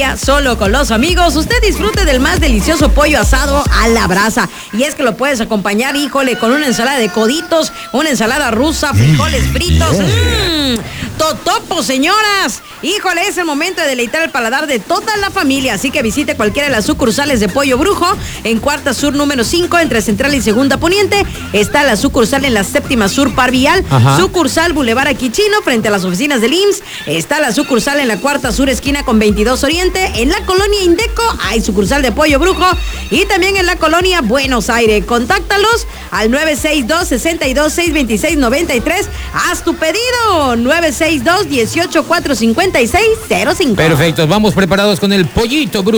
familia, solo con los amigos, usted disfrute del más delicioso pollo asado a la brasa. Y es que lo puedes acompañar, híjole, con una ensalada de coditos, una ensalada rusa, frijoles fritos. Totopo, señoras. Híjole, es el momento de deleitar el paladar de toda la familia. Así que visite cualquiera de las sucursales de Pollo Brujo. En Cuarta Sur número 5, entre Central y Segunda Poniente. Está la sucursal en la Séptima Sur Par Vial. Sucursal Boulevard Aquichino, frente a las oficinas del IMSS. Está la sucursal en la Cuarta Sur esquina con 22 Oriente. En la colonia Indeco hay sucursal de Pollo Brujo. Y también en la colonia Buenos Aires. Contáctalos al 962-62-626-93. Haz tu pedido. 962-18-456-05. Perfecto, vamos preparados con el Pollito Brujo.